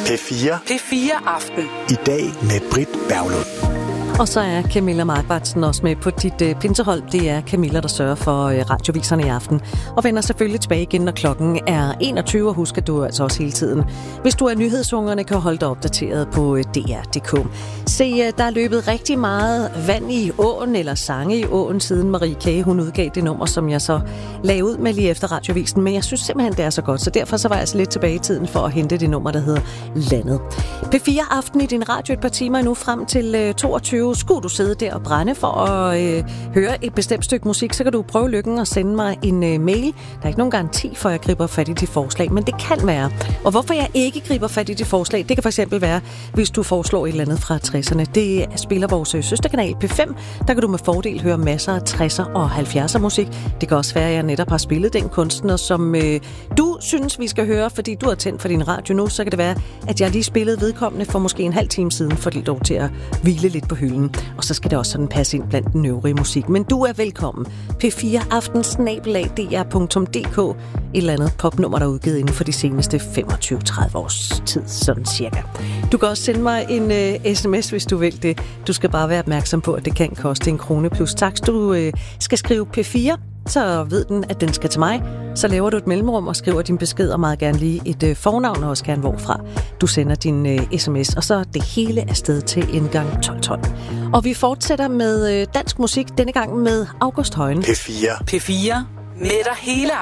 P4. P4 Aften. I dag med Britt Berglund. Og så er Camilla Markvartsen også med på dit pinsehold. Det er Camilla, der sørger for radioviserne i aften. Og vender selvfølgelig tilbage igen, når klokken er 21. Og husk, at du altså også hele tiden, hvis du er nyhedsungerne, kan holde dig opdateret på DR.dk. Se, der er løbet rigtig meget vand i åen, eller sange i åen, siden Marie K. hun udgav det nummer, som jeg så lagde ud med lige efter radiovisen. Men jeg synes simpelthen, det er så godt. Så derfor så var jeg altså lidt tilbage i tiden for at hente det nummer, der hedder Landet. P4 Aften i din radio et par timer nu frem til 22. Skulle du sidde der og brænde for at høre et bestemt stykke musik, så kan du prøve lykken og sende mig en mail. Der er ikke nogen garanti for, at jeg griber fat i dit forslag, men det kan være. Og hvorfor jeg ikke griber fat i dit forslag, det kan for eksempel være, hvis du foreslår et eller andet fra 60'erne. Det spiller vores søsterkanal P5. Der kan du med fordel høre masser af 60'er og 70'er musik. Det kan også være, at jeg netop har spillet den kunstner, som du synes, vi skal høre, fordi du har tændt for din radio nu. Så kan det være, at jeg lige spillede vedkommende for måske en halv time siden, for lov til at hvile lidt på hylden. Og så skal det også sådan passe ind blandt den øvrige musik. Men du er velkommen. P4 aften@dr.dk. Et eller andet popnummer, der er udgivet inden for de seneste 25-30 års tid, sådan cirka. Du kan også sende mig en sms, hvis du vil det. Du skal bare være opmærksom på, at det kan koste 1 krone plus takst. Du skal skrive P4, så ved den, at den skal til mig. Så laver du et mellemrum og skriver din besked, og meget gerne lige et fornavn, og også gerne hvorfra du sender din sms. Og så det hele afsted til indgang 1212. Og vi fortsætter med dansk musik, denne gang med August Højen. P4. P4 med dig hele